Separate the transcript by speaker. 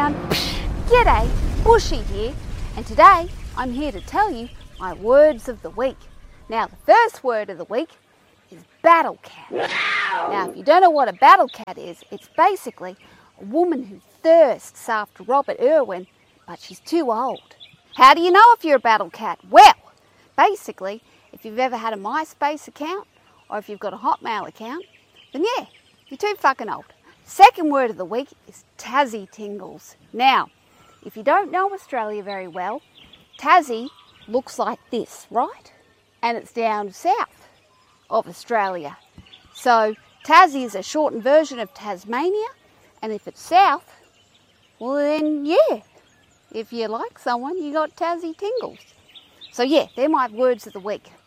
Speaker 1: everyone, g'day, Bushy here, and today I'm here to tell you my words of the week. Now the first word of the week is battle cat. Now if you don't know what a battle cat is, it's basically a woman who thirsts after Robert Irwin, but she's too old. How do you know if you're a battle cat? Well, basically, if you've ever had a MySpace account or if you've got a Hotmail account, then yeah, you're too fucking old. Second word of the week is Tassie tingles. Now, if you don't know Australia very well, Tassie looks like this, right? And it's down south of Australia. So Tassie is a shortened version of Tasmania, and if it's south, well then yeah, if you like someone, you got Tassie tingles. So yeah, they're my words of the week.